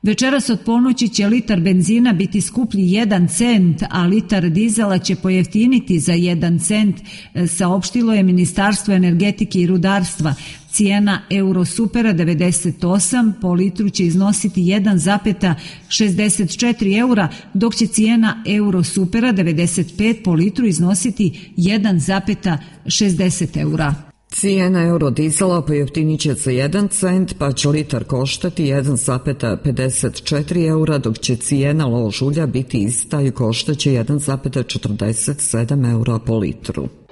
Večeras od ponoći će litar benzina biti skuplji 1 cent, a litar dizela će pojeftiniti za 1 cent, saopštilo je Ministarstvo energetike i rudarstva. Cijena Eurosupera 98 po litru će iznositi 1,64 eura, dok će cijena Eurosupera 95 po litru iznositi 1,60 eura. Cijena eurodizela pojeftinit će za 1 cent, pa će litar koštati 1,54 eura, dok će cijena lož ulja biti ista i koštaće 1,47 eura po litru.